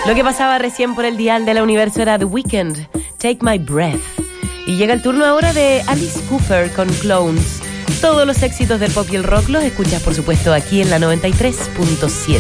Lo que pasaba recién por el dial de la Universo era The Weeknd, Take My Breath. Y llega el turno ahora de Alice Cooper con Clones. Todos los éxitos del pop y el rock los escuchas, por supuesto, aquí en la 93.7.